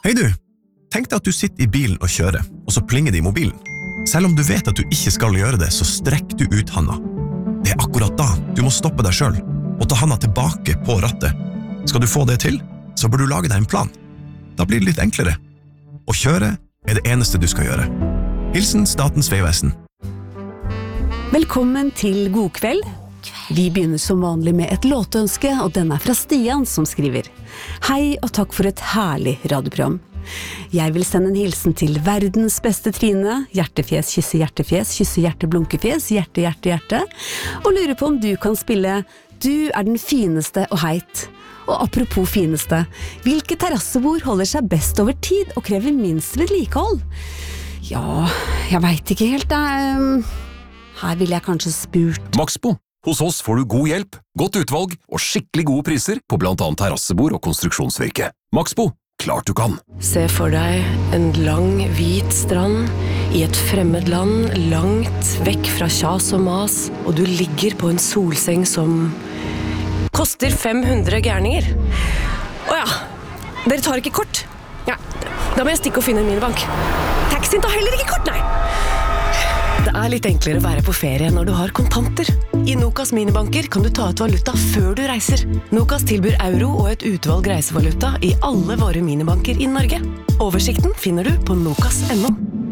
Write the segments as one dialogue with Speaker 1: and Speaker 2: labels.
Speaker 1: Hei du, tenk deg at du sitter i bilen og kjører, og så plinger det i mobilen. Selv om du vet at du ikke skal gjøre det, så strekk du ut handa. Det akkurat da du må stoppe deg selv, og ta handa tilbake på rattet. Skal du få det til, så bør du lage deg en plan. Da blir det litt enklere. Å kjøre det eneste du skal gjøre. Hilsen Statens Vegvesen.
Speaker 2: Velkommen til God kveld. Vi begynner som vanlig med et låtønske, og den fra Stian som skriver: Hei og takk for et herlig radioprogram. Jeg vil sende en hilsen til verdens beste Trine, hjertefjes, kysse hjerte, blunkefjes, hjerte, hjerte, hjerte, og lurer på om du kan spille Du den fineste og heit. Og apropos fineste, hvilke terrassebord holder seg best over tid og krever minst vedlikehold? Ja, jeg vet ikke helt da. Her ville jeg kanskje spurt
Speaker 3: Maxbo. Hos oss får du god hjelp, godt utvalg og skikkelig gode priser på blant annet terrassebord og konstruksjonsvirke. Maxbo, klart du kan.
Speaker 4: Se for deg en lang, hvit strand i et fremmed land, langt vekk fra kjas og mas, og du ligger på en solseng som koster 500 gærninger. Åja, dere tar ikke kort? Ja, da må jeg stikke og finne en minibank. Taxien tar heller ikke kort, nei. Det litt enklere å være på ferie når du har kontanter. I Nokas minibanker kan du ta ut valuta før du reiser. Nokas tilbyr euro og et utvalg reisevaluta i alle våre minibanker i Norge. Oversikten finner du på nokas.no.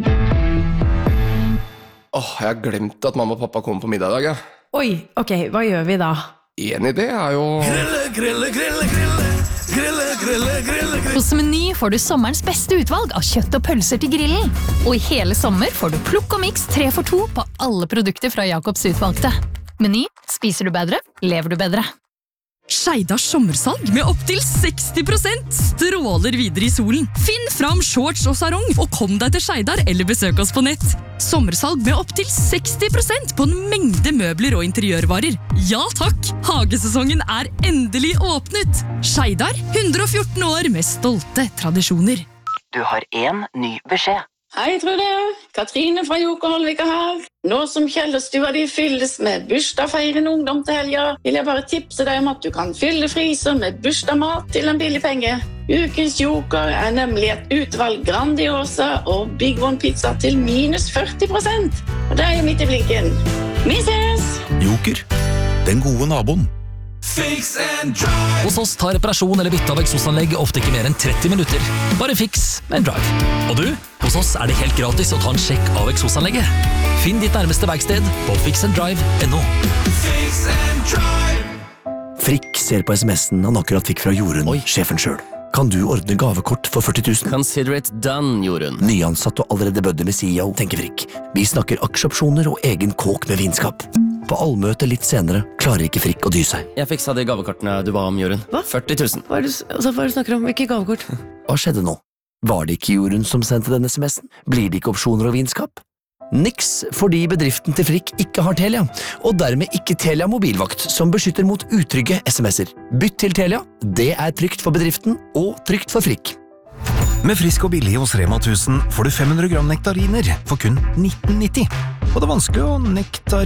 Speaker 5: Jeg har glemt at mamma og pappa kommer på middag i dag, ja.
Speaker 6: Oi, ok, hva gjør vi da?
Speaker 5: En idé jo...
Speaker 7: Grille. Hos Meny får du sommerens beste utvalg av kjøtt og pølser til grillen. Og i hele sommer får du plukk og miks 3 for 2 på alle produkter fra Jakobs utvalgte. Meny, spiser du bedre, lever du bedre.
Speaker 8: Skeidars sommersalg med opp til 60% stråler videre i solen. Finn fram shorts og sarong og kom deg til Skeidar eller besøk oss på nett. Sommersalg med opp til 60% på en mengde møbler og interiørvarer. Ja takk, hagesesongen endelig åpnet. Skeidar, 114 år med stolte tradisjoner.
Speaker 9: Du har en ny beskjed.
Speaker 10: Hei, Trude. Katrine fra Jokerholvika her. Nå som Kjellerstua di fylles med bursdagsfeirende ungdom til helga, vil jeg bare tipse deg om at du kan fylle fryser med bursdagsmat til en billig penge. Ukens Joker nemlig et utvalg Grandiosa og Big One pizza til minus 40%. Og det midt i blinken. Vi ses!
Speaker 1: Joker, den gode naboen.
Speaker 3: Fix and drive. Hos oss tar reparasjon eller bytte av eksosanlegg ofte ikke mer enn 30 minutter. Bare fix and drive. Og du, hos oss det helt gratis å ta en sjekk av eksosanlegget. Finn ditt nærmeste verksted på fixanddrive.no. Fix and drive.
Speaker 11: Frikk ser på SMS-en han akkurat fikk fra Jorunn, sjefen selv. Kan du ordne gavekort for 40 000?
Speaker 12: Consider it done, Jorunn.
Speaker 11: Nyansatt og allerede bødde med CEO, tenker Frikk. Vi snakker aksjeopsjoner og egen kåk med vinskap. På allmøte litt senere klarer ikke Frikk å dy seg.
Speaker 12: Jeg fiksa de gavekortene du ba om, Jorunn.
Speaker 4: Hva?
Speaker 12: 40 000.
Speaker 4: Hva du snakker om? Hvilke gavekort?
Speaker 11: Hva skjedde nå? Var det ikke Jorunn som sendte denne SMS-en? Blir det ikke opsjoner og vinskap? Niks, fordi bedriften til Frikk ikke har Telia, og dermed ikke Telia mobilvakt, som beskytter mot utrygge SMS-er. Bytt til Telia, det trygt for bedriften og trygt for Frikk.
Speaker 13: Med Frisk og billig hos Rema 1000 får du 500 gram nektariner for kun 19,90. Og det vanskelig å